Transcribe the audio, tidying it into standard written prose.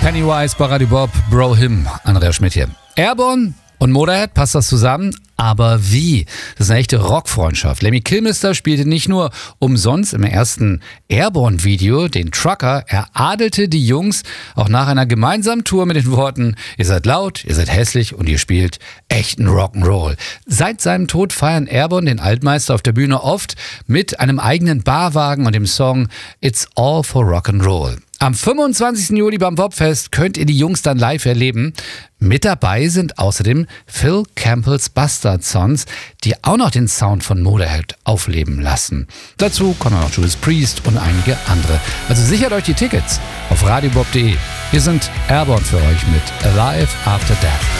Pennywise bei Radio Bob, Bro Him, Andrea Schmidt hier. Airborne und Motorhead, passt das zusammen? Aber wie? Das ist eine echte Rockfreundschaft. Lemmy Kilmister spielte nicht nur umsonst im ersten Airborne-Video den Trucker, er adelte die Jungs auch nach einer gemeinsamen Tour mit den Worten: Ihr seid laut, ihr seid hässlich und ihr spielt echten Rock'n'Roll. Seit seinem Tod feiern Airborne den Altmeister auf der Bühne oft mit einem eigenen Barwagen und dem Song It's All for Rock'n'Roll. Am 25. Juli beim Bobfest könnt ihr die Jungs dann live erleben. Mit dabei sind außerdem Phil Campbells Bastard Sons, die auch noch den Sound von Motorhead aufleben lassen. Dazu kommen noch Judas Priest und einige andere. Also sichert euch die Tickets auf radiobob.de. Hier sind Airborne für euch mit Alive After Death.